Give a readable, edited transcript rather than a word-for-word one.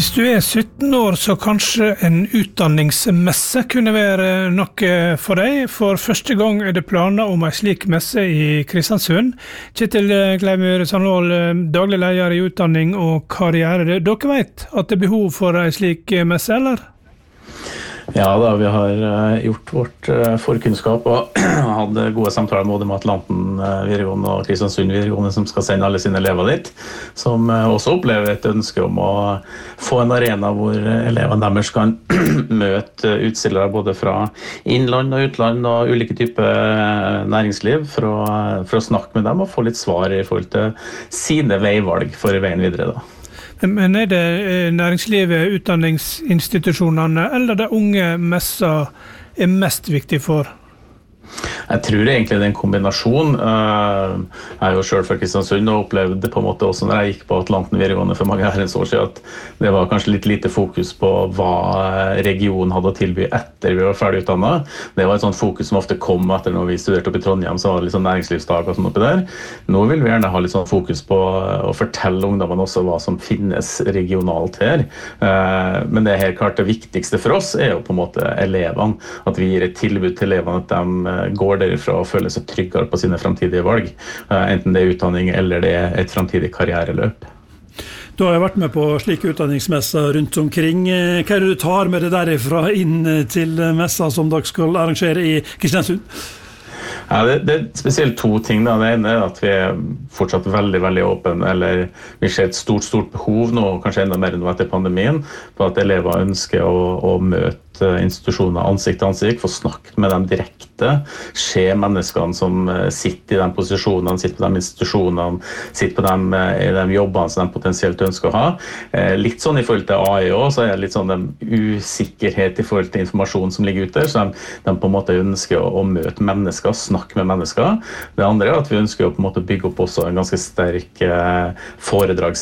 Hvis du 17 år, så kanskje en utdanningsmesse kunne være noe for deg. For første gang det planer om en slik messe i Kristiansund. Kjetil Gleimyr Sandvold, daglig leder i utdanning og karriere. Dere vet at det behov for en slik messe, eller? Ja da, vi har gjort vårt forkunnskap og hadde gode samtaler både med Atlanten videregående og Kristiansund videregående som skal sende alle sine elever dit, som også opplever et ønske om å få en arena hvor elevene deres kan møte utstillere både fra innland og utland og ulike typer næringsliv for å snakke med dem og få litt svar i forhold til sine veivalg for veien videre da. Men det næringslivet, utdanningsinstitusjonene eller det unge messa mest viktig for? Jeg tror egentlig det en kombinasjon. Jeg jo selv fra Kristiansund og opplevde det på en måte også når jeg gikk på Atlanten videregående for mange herrens år siden, at det var kanskje litt lite fokus på hva regionen hadde å tilby etter vi var ferdig utdannet. Det var et sånt fokus som ofte kom etter når vi studerte oppe i Trondheim, så var det litt sånn næringslivsdag og sånn oppi der. Nå vil vi gjerne ha litt sånn fokus på å fortelle ungdommene også hva som finnes regionalt her. Men det helt klart det viktigste for oss jo på en måte elevene, at vi gir et tilbud til elevene at de går derifra og føler seg tryggere på sine fremtidige valg, enten det utdanning eller det et fremtidig karriereløp. Du har jo vært med på slike utdanningsmesser rundt omkring. Hva det du tar med det derifra inn til messa som dere skal arrangere i Kristiansund? Ja, det spesielt to ting da. Det ene at vi fortsatt veldig, veldig åpne, eller vi ser et stort behov nå, kanskje enda mer enn etter pandemien, på at elever ønsker å møte institusjoner ansikt til ansikt, få snakket med dem direkte, se menneskene som sitter i de posisjonene, sitter på de institusjonene, sitter på i de jobbene som de potensielt ønsker å ha. Litt sånn i forhold til AI også, så det litt sånn en usikkerhet i forhold til informasjon som ligger ute, så de på en måte ønsker å møte mennesker, snakke med mennesker. Det andre at vi ønsker å på en måte bygge opp også en ganske sterk